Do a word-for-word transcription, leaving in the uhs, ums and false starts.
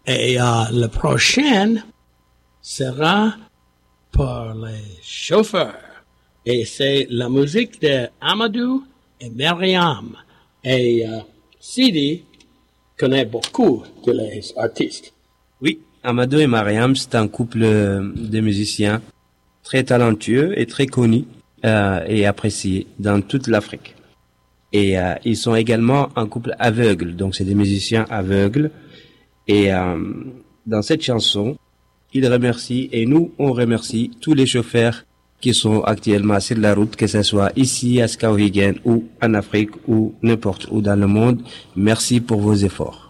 Et euh, le prochain sera pour les chauffeurs. Et c'est la musique de Amadou et Myriam. Et euh, Sidi connaît beaucoup de les artistes. Oui, Amadou et Myriam, c'est un couple de musiciens très talentueux et très connus euh, et appréciés dans toute l'Afrique. Et euh, ils sont également un couple aveugle, donc c'est des musiciens aveugles. Et euh, dans cette chanson, ils remercient, et nous, on remercie tous les chauffeurs qui sont actuellement sur la route, que ce soit ici à Skowhegan ou en Afrique ou n'importe où dans le monde. Merci pour vos efforts.